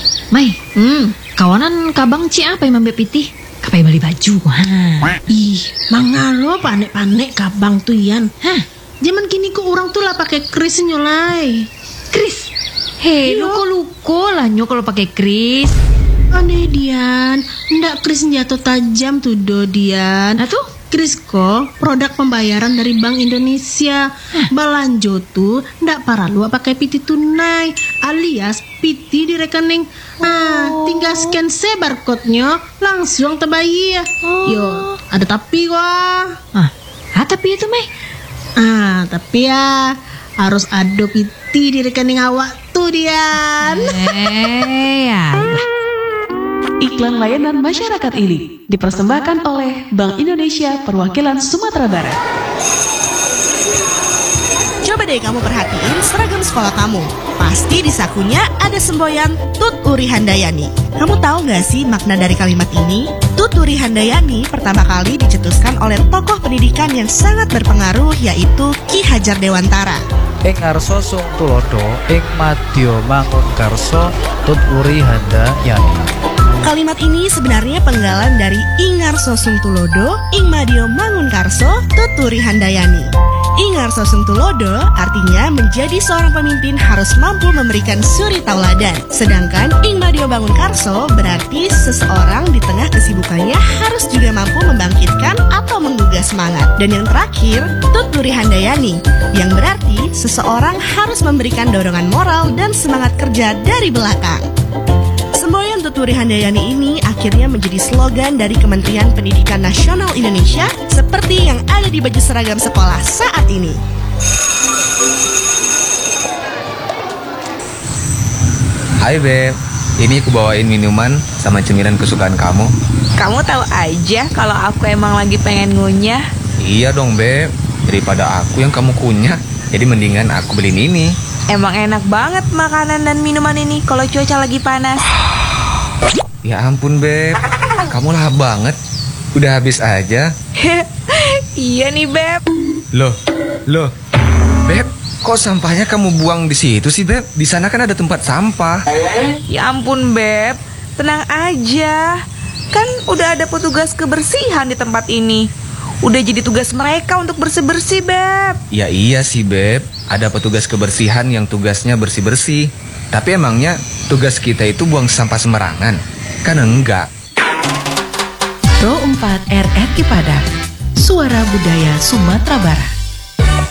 Mai, kawanan kabang ci apa yang Mbak Piti? Kapai beli baju. Ih, mangalo panek-panek kabang tuh Yan. Zaman kini kok orang tuh lah pakai kris nyolai. Kris? Hei, luko lah nyo kalau pakai kris. Aneh Dian, ndak kris jatuh tajam tuh do Dian. Tuh? Kris kok produk pembayaran dari Bank Indonesia. Balanjo tuh ndak perlu pakai piti tunai alias piti di rekening. Tinggal scan barcode-nya langsung terbayar. Yo, ada tapi wah. Tapi itu Mai. Tapi ya harus ada piti di rekening awak tuh Dian. Iklan layanan masyarakat ini dipersembahkan oleh Bank Indonesia Perwakilan Sumatera Barat. Coba deh kamu perhatiin seragam sekolah kamu. Pasti di sakunya ada semboyan Tut Uri Handayani. Kamu tahu gak sih makna dari kalimat ini? Tut Uri Handayani pertama kali dicetuskan oleh tokoh pendidikan yang sangat berpengaruh, yaitu Ki Hajar Dewantara. Ing ngarsa sung tulodo, ing madya mangun karsa Tut Uri Handayani. Kalimat ini sebenarnya penggalan dari Ingar Sosung Tulodo, Ing Madya Mangun Karso, Tuturi Handayani. Ingar Sosung Tulodo artinya menjadi seorang pemimpin harus mampu memberikan suri tauladan. Sedangkan Ing Madya Bangun Karso berarti seseorang di tengah kesibukannya harus juga mampu membangkitkan atau menggugah semangat. Dan yang terakhir, Tuturi Handayani, yang berarti seseorang harus memberikan dorongan moral dan semangat kerja dari belakang. Semboyan Tuturi Handayani ini akhirnya menjadi slogan dari Kementerian Pendidikan Nasional Indonesia seperti yang ada di baju seragam sekolah saat ini. Hai Beb, ini aku bawain minuman sama cemilan kesukaan kamu. Kamu tahu aja kalau aku emang lagi pengen ngunyah. Iya dong Beb, daripada aku yang kamu kunyah, jadi mendingan aku beliin ini. Emang enak banget makanan dan minuman ini kalau cuaca lagi panas. Ya ampun Beb, kamu lahap banget. Udah habis aja. Iya nih Beb. Loh, Beb, kok sampahnya kamu buang di situ sih Beb? Di sana kan ada tempat sampah. Ya ampun Beb, tenang aja. Kan udah ada petugas kebersihan di tempat ini. Udah jadi tugas mereka untuk bersih-bersih Beb. Ya iya sih Beb, ada petugas kebersihan yang tugasnya bersih-bersih. Tapi emangnya tugas kita itu buang sampah sembarangan? Kan enggak. Pro 4 RRI Padang, Suara Budaya Sumatera Barat.